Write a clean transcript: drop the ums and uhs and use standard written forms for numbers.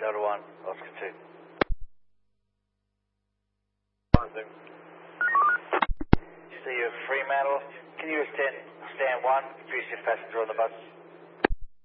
Delta 1, Oscar 2. See you at Fremantle. Can you stand 1? Introduce your passenger on the bus.